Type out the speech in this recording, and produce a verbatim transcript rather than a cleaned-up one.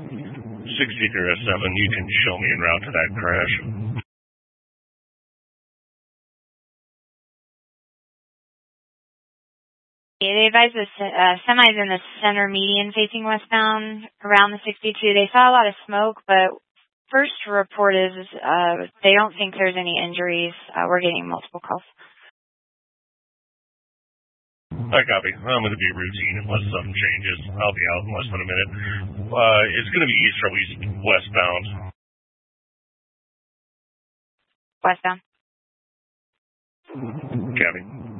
sixty-three oh seven, you can show me en route to that crash. Yeah, they advised the uh, semis in the center median facing westbound around the sixty-two. They saw a lot of smoke, but first report is uh, they don't think there's any injuries. Uh, we're getting multiple calls. I copy. I'm going to be routine unless something changes. I'll be out in less than a minute. Uh, it's going to be east from east westbound. Westbound. Copy.